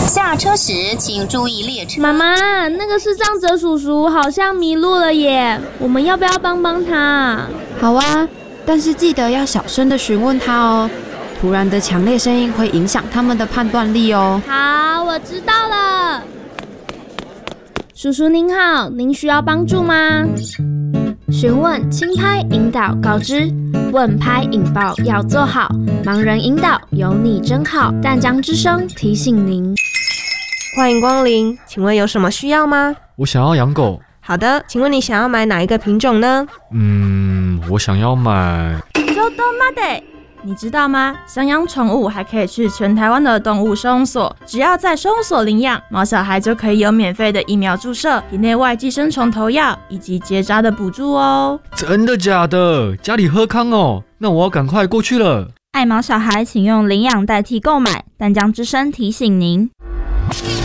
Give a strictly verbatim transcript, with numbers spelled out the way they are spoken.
下车时请注意列车。 妈妈，那个视障者叔叔好像迷路了耶，我们要不要帮帮他？ 好啊，但是记得要小声的询问他哦，突然的强烈声音会影响他们的判断力哦。 好，我知道了。叔叔您好，您需要帮助吗？询问、轻拍、引导、告知，问拍引爆要做好，盲人引导有你真好。淡江之声提醒您。 欢迎光临，请问有什么需要吗？ 我想要养狗。 好的，请问你想要买哪一个品种呢？ 嗯，我想要买。 周东妈的，你知道吗？想养宠物还可以去全台湾的动物收容所，只要在收容所领养，毛小孩就可以有免费的疫苗注射、体内外寄生虫投药以及结扎的补助哦。 真的假的？家里喝康哦，那我要赶快过去了。 爱毛小孩，请用领养代替购买。淡江之声提醒您。